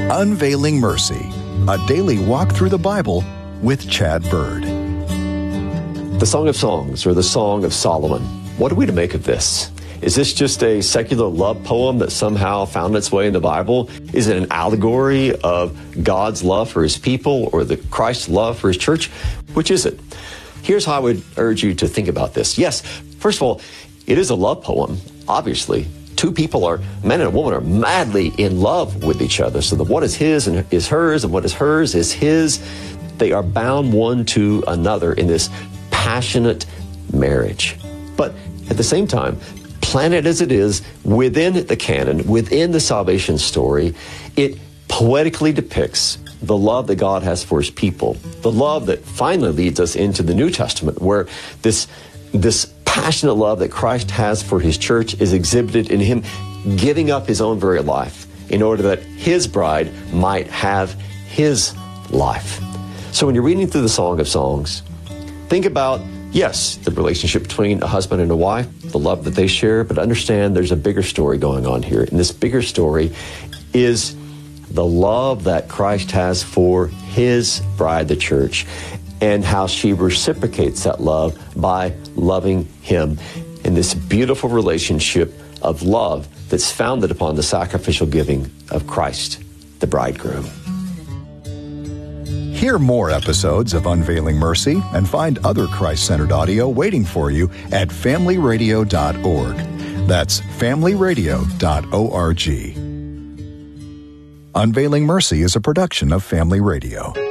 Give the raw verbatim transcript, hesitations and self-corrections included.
Unveiling Mercy, a daily walk through the Bible with Chad Bird. The Song of Songs, or the Song of Solomon. What are we to make of this? Is this just a secular love poem that somehow found its way in the Bible? Is it an allegory of God's love for his people or the Christ's love for his church? Which is it? Here's how I would urge you to think about this. Yes, first of all, it is a love poem, obviously. Two people are, man and a woman, are madly in love with each other. So that what is his and is hers, and what is hers is his. They are bound one to another in this passionate marriage. But at the same time, planted as it is within the canon, within the salvation story, it poetically depicts the love that God has for his people, the love that finally leads us into the New Testament, where this, this passionate love that Christ has for his church is exhibited in him giving up his own very life in order that his bride might have his life. So when you're reading through the Song of Songs, think about, yes, the relationship between a husband and a wife, the love that they share, but understand there's a bigger story going on here. And this bigger story is the love that Christ has for his bride, the church, and how she reciprocates that love by loving him in this beautiful relationship of love that's founded upon the sacrificial giving of Christ, the bridegroom. Hear more episodes of Unveiling Mercy and find other Christ-centered audio waiting for you at family radio dot org. That's family radio dot org. Unveiling Mercy is a production of Family Radio.